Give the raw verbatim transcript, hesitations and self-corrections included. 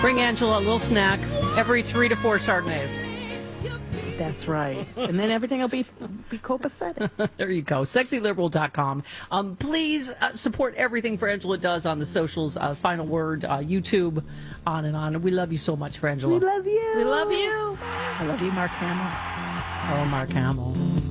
Bring Angela a little snack every three to four Chardonnays. That's right. And then everything will be be copacetic. There you go. sexy liberal dot com. Um, please uh, support everything Frangela does on the socials. Uh, Final Word, uh, YouTube, on and on. We love you so much, Frangela. We love you. We love you. I love you, Mark Hamill. Oh, Mark Hamill.